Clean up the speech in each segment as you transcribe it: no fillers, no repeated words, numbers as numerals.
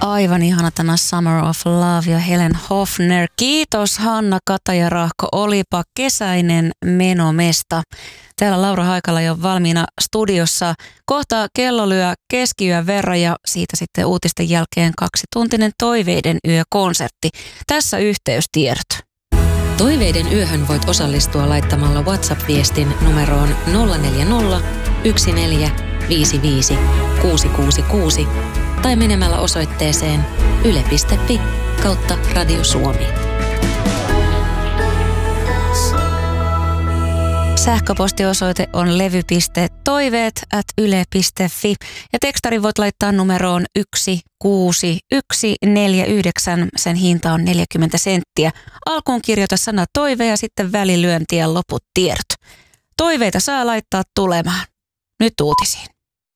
Aivan ihana tämä Summer of Love ja Helen Hofner. Kiitos Hanna Kataja-Rahko, olipa kesäinen menomesta. Täällä Laura Haikala jo valmiina studiossa. Kohta kello lyö keskiyön verran ja siitä sitten uutisten jälkeen 2-tuntinen Toiveiden yökonsertti. Tässä yhteystiedot. Toiveiden yöhön voit osallistua laittamalla WhatsApp-viestin numeroon 040 1455 666 tai menemällä osoitteeseen yle.fi/Radio Suomi. Sähköpostiosoite on levy.toiveet@yle.fi ja tekstarin voit laittaa numeroon 16149. Sen hinta on 40 senttiä. Alkuun kirjoita sana toive ja sitten välilyönti ja loput tiedot. Toiveita saa laittaa tulemaan. Nyt uutisiin.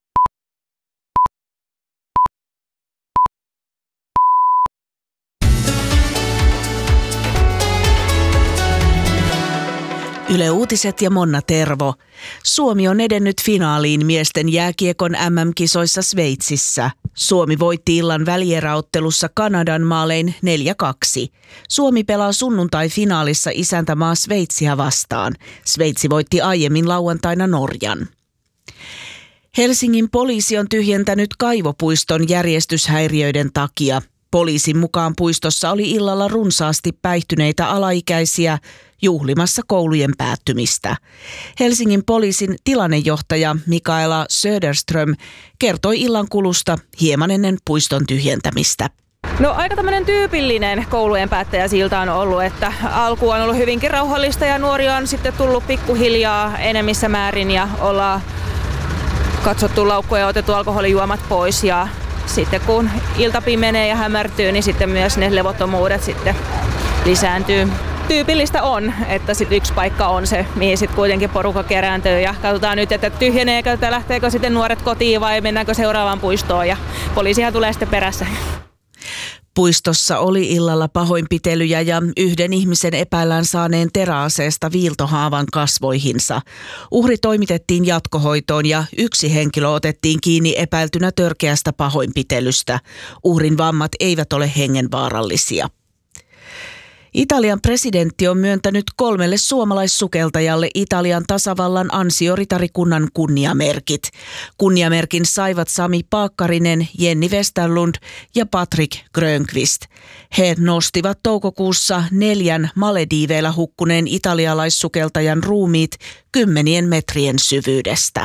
Yle Uutiset ja Monna Tervo. Suomi on edennyt finaaliin miesten jääkiekon MM-kisoissa Sveitsissä. Suomi voitti illan välieräottelussa Kanadan maalein 4-2. Suomi pelaa sunnuntai-finaalissa isäntämaa Sveitsiä vastaan. Sveitsi voitti aiemmin lauantaina Norjan. Helsingin poliisi on tyhjentänyt kaivopuiston järjestyshäiriöiden takia. Poliisin mukaan puistossa oli illalla runsaasti päihtyneitä alaikäisiä juhlimassa koulujen päättymistä. Helsingin poliisin tilannejohtaja Mikaela Söderström kertoi illan kulusta hieman ennen puiston tyhjentämistä. No aika tämmöinen tyypillinen koulujen päättäjäsilta on ollut, että alku on ollut hyvinkin rauhallista ja nuoria on sitten tullut pikkuhiljaa enemmissä määrin ja ollaan katsottu laukkuja ja otettu alkoholijuomat pois ja sitten kun ilta pimenee ja hämärtyy, niin sitten myös ne levottomuudet sitten lisääntyy. Tyypillistä on, että sitten yksi paikka on se, mihin sitten kuitenkin porukka kerääntyy ja katsotaan nyt, että tyhjeneekö tai lähteekö sitten nuoret kotiin vai mennäänkö seuraavaan puistoon ja poliisihan tulee sitten perässä. Puistossa oli illalla pahoinpitelyjä ja yhden ihmisen epäillään saaneen teräaseesta viiltohaavan kasvoihinsa. Uhri toimitettiin jatkohoitoon ja yksi henkilö otettiin kiinni epäiltynä törkeästä pahoinpitelystä. Uhrin vammat eivät ole hengenvaarallisia. Italian presidentti on myöntänyt 3 suomalaissukeltajalle Italian tasavallan ansioritarikunnan kunniamerkit. Kunniamerkin saivat Sami Paakkarinen, Jenni Westerlund ja Patrick Grönqvist. He nostivat toukokuussa 4 Malediiveillä hukkuneen italialaissukeltajan ruumiit 10 metrien syvyydestä.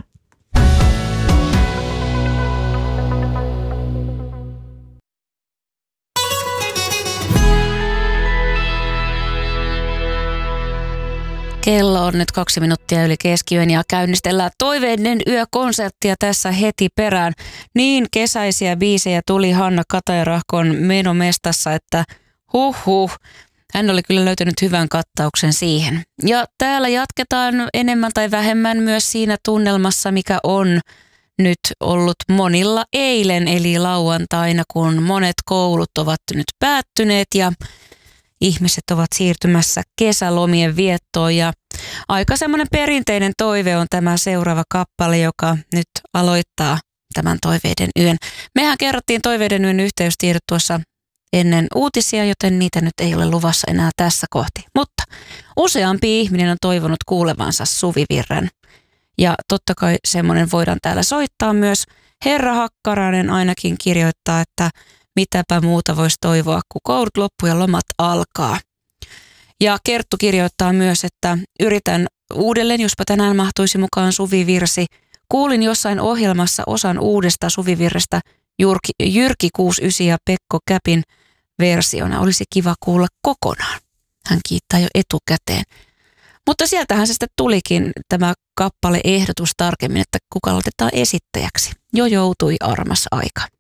Kello on nyt 2 minuuttia yli keskiyön ja käynnistellään Toiveiden yökonserttia tässä heti perään. Niin kesäisiä biisejä tuli Hanna Kataja-Rahkon menomestassa, että hän oli kyllä löytänyt hyvän kattauksen siihen. Ja täällä jatketaan enemmän tai vähemmän myös siinä tunnelmassa, mikä on nyt ollut monilla eilen, eli lauantaina, kun monet koulut ovat nyt päättyneet ja ihmiset ovat siirtymässä kesälomien viettoon ja aika semmoinen perinteinen toive on tämä seuraava kappale, joka nyt aloittaa tämän Toiveiden yön. Mehän kerrottiin Toiveiden yön yhteystiedot tuossa ennen uutisia, joten niitä nyt ei ole luvassa enää tässä kohti. Mutta useampi ihminen on toivonut kuulevansa Suvivirren ja totta kai semmoinen voidaan täällä soittaa myös. Herra Hakkarainen ainakin kirjoittaa, että mitäpä muuta voisi toivoa, kun koulut loppuu ja lomat alkaa. Ja Kerttu kirjoittaa myös, että yritän uudelleen, jospa tänään mahtuisi mukaan Suvivirsi. Kuulin jossain ohjelmassa osan uudesta Suvivirrestä Jyrki 69 ja Pekko Käpin versiona. Olisi kiva kuulla kokonaan. Hän kiittää jo etukäteen. Mutta sieltähän se sitten tulikin tämä kappale ehdotus tarkemmin, että kuka aloitetaan esittäjäksi. Jo joutui armas aika.